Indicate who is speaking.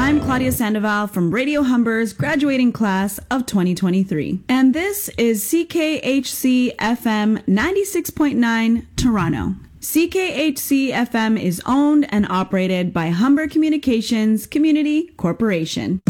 Speaker 1: I'm Claudia Sandoval from Radio Humber's graduating class of 2023. And this is CKHC FM 96.9 Toronto. CKHC FM is owned and operated by Humber Communications Community Corporation.